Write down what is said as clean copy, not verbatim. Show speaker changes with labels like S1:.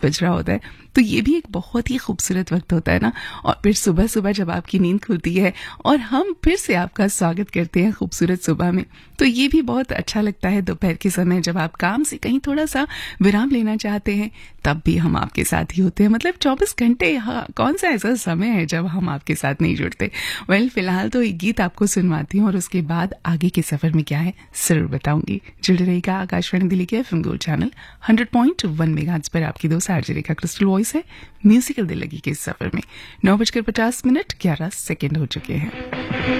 S1: बज रहा होता है, तो ये भी एक बहुत ही खूबसूरत वक्त होता है ना। और फिर सुबह सुबह जब आपकी नींद खुलती है और हम फिर से आपका स्वागत करते हैं खूबसूरत सुबह में, तो ये भी बहुत अच्छा लगता है। दोपहर के समय जब आप काम से कहीं थोड़ा सा विराम लेना चाहते हैं, तब भी हम आपके साथ ही होते हैं। मतलब 24 घंटे, हाँ, कौन सा ऐसा समय है जब हम आपके साथ नहीं जुड़ते। वेल, फिलहाल तो एक गीत आपको सुनवाती हूँ और उसके बाद आगे के सफर में क्या है जरूर बताऊंगी। जुड़े रहेगा आकाशवाणी दिल्ली के FM गोल्ड चैनल 100.1 मेगाहर्ट्ज पर। आपकी दोस्त आरजे रेखा क्रिस्टल वॉइस है म्यूजिकल दिल्ली के इस सफर में। 9:50 11 सेकेंड हो चुके हैं।